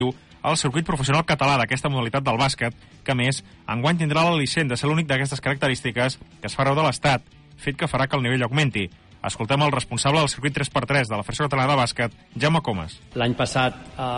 al circuit professional català d'aquesta modalitat del bàsquet, que a més, enguany tindrà l'al·licient de ser l'únic d'aquestes característiques que es fa arreu de l'Estat, fet que farà que el nivell augmenti. Escoltem el responsable del circuit 3x3 de la Federació Catalana de Bàsquet, Jaume Comas. L'any passat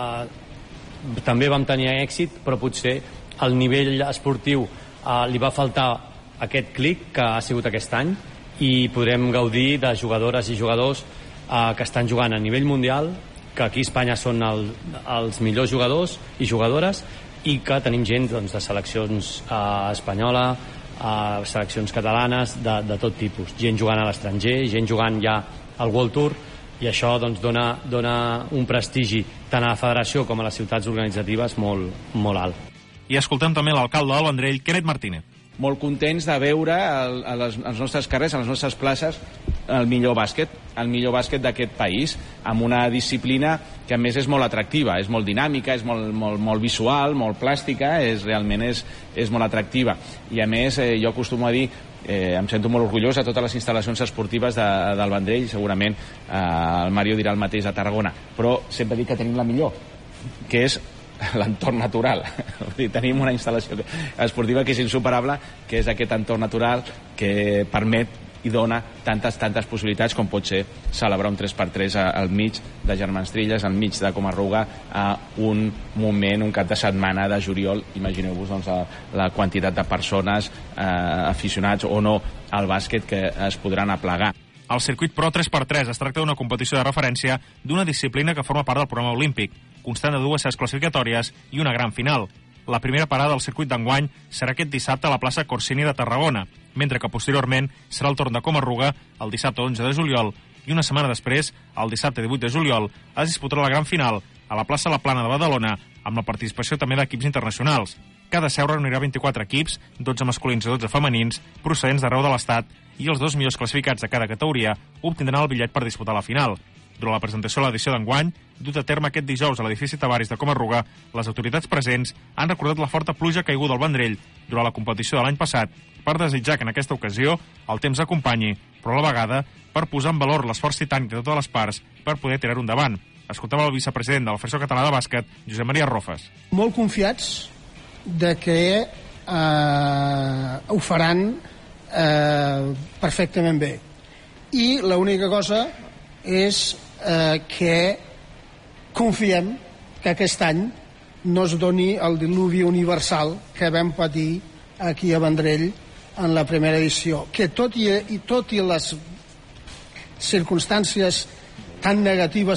també vam tenir èxit, però potser al nivell esportiu li va faltar aquest clic que ha sigut aquest any, i podrem gaudir de jugadores i jugadors que estan jugant a nivell mundial, que aquí a Espanya són els millors jugadors i jugadores, i que tenim gent de seleccions espanyola, seleccions catalanes, de tot tipus. Gent jugant a l'estranger, gent jugant ja al World Tour, i això dona un prestigi tant a la federació com a les ciutats organitzatives molt alt. I escoltem també l'alcalde del Vendrell, Kenneth Martínez. Molt contents de veure als nostres carrers, a les nostres places, el millor bàsquet d'aquest país, amb una disciplina que a més és molt atractiva, és molt dinàmica, és molt visual, molt plàstica, realment és molt atractiva. I a més, jo acostumo a dir, em sento molt orgullós de totes les instal·lacions esportives del Vendrell, segurament el Mario dirà el mateix a Tarragona, però sempre dic que tenim la millor, que és l'entorn natural. Tenim una instal·lació esportiva que és insuperable, que és aquest entorn natural que permet i dona tantes possibilitats com pot ser celebrar un 3x3 al mig de Germans Trilles, al mig de Coma-ruga, a un moment, un cap de setmana de juliol. Imagineu-vos la quantitat de persones, aficionats o no al bàsquet, que es podran aplegar. El circuit Pro 3x3 es tracta d'una competició de referència d'una disciplina que forma part del programa olímpic, constant de 2 sets classificatòries i una gran final. La primera parada del circuit d'enguany serà aquest dissabte a la plaça Corsini de Tarragona, mentre que posteriorment serà el torn de Coma-ruga el dissabte 11 de juliol, i una setmana després, el dissabte 18 de juliol, es disputarà la gran final a la plaça La Plana de Badalona, amb la participació també d'equips internacionals. Cada seu reunirà 24 equips, 12 masculins i 12 femenins, procedents d'arreu de l'Estat, i els 2 millors classificats de cada categoria obtindran el bitllet per disputar la final. Durant la presentació de l'edició d'enguany, dut a terme aquest dijous a l'edifici Tavaris de Coma-ruga, les autoritats presents han recordat la forta pluja caiguda al Vendrell durant la competició de l'any passat, per desitjar que en aquesta ocasió el temps acompanyi, però a la vegada per posar en valor l'esforç titànic de totes les parts per poder tirar-ho endavant. Escoltem el vicepresident de la Federació Catalana de Bàsquet, Josep Maria Rofes. Molt confiats de que ho faran perfectament bé. I l'única cosa és que confiem que aquest any no es doni el diluvi universal que vam patir aquí a Vendrell en la primera edició, que tot i les circumstàncies tan negatives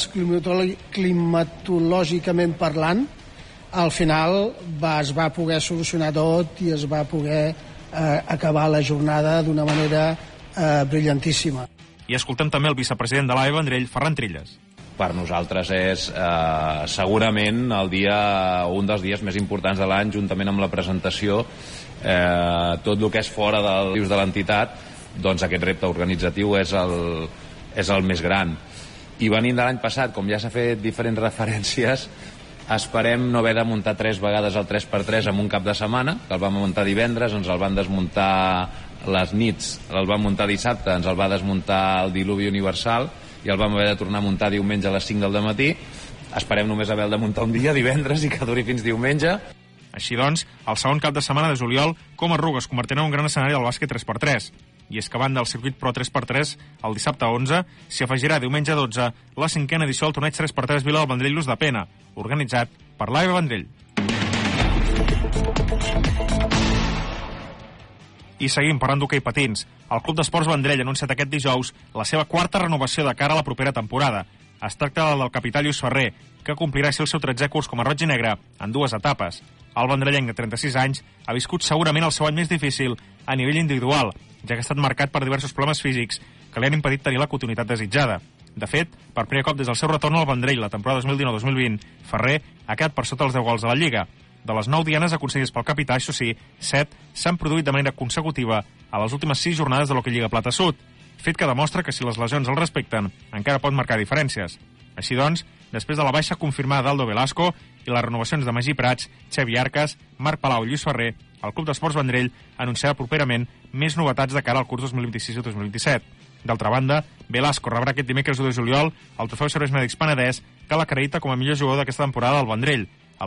climatològicament parlant, al final es va poder solucionar tot i es va poder acabar la jornada d'una manera brillantíssima. I escoltem també el vicepresident de l'AE Vendrell, Ferran Trilles. Per nosaltres és segurament un dels dies més importants de l'any, juntament amb la presentació, tot el que és fora de l'entitat, doncs aquest repte organitzatiu és el més gran. I venint de l'any passat, com ja s'ha fet diferents referències, esperem no haver de muntar 3 vegades el 3x3 en un cap de setmana, que el vam muntar divendres, ens el van desmuntar les nits, el vam muntar dissabte, ens el va desmuntar el diluvi universal i el vam haver de tornar a muntar diumenge a les 5 del matí. Esperem només haver de muntar un dia, divendres, i que duri fins diumenge. Així doncs, el segon cap de setmana de juliol, Coma-ruga es convertirà en un gran escenari del bàsquet 3x3. I és que a banda del circuit Pro 3x3, el dissabte 11, s'hi afegirà diumenge 12 la 5a edició del torneig 3x3 Vila del Vendrell Luz de Pena, organitzat per l'AE Vendrell. I seguim parlant d'hoquei patins. El Club d'Esports Vendrell ha anunciat aquest dijous la seva 4a renovació de cara a la propera temporada. Es tracta del capità Lluís Ferrer, que complirà així el seu 13è curs com a roig i negre en 2 etapes. El vendrellenc de 36 anys ha viscut segurament el seu any més difícil a nivell individual, ja que ha estat marcat per diversos problemes físics que li han impedit tenir la continuïtat desitjada. De fet, per primer cop des del seu retorn al Vendrell la temporada 2019-2020, Ferrer ha quedat per sota els 10 gols a la Lliga. De les 9 dianes aconseguides pel capità, això sí, 7 s'han produït de manera consecutiva a les últimes 6 jornades de l'Hockey Lliga Plata Sud, fet que demostra que si les lesions el respecten, encara pot marcar diferències. Així doncs, després de la baixa confirmada d'Aldo Velasco i les renovacions de Magí Prats, Xavi Arcas, Marc Palau i Lluís Ferrer, el Club d'Esports Vendrell anunciarà properament més novetats de cara al curs 2026-2027. D'altra banda, Velasco rebrà aquest dimecres 1 de juliol el trofeu Serveis Mèdics Penedès, que l'acredita com a millor jugador d'aquesta temporada del Vendrell,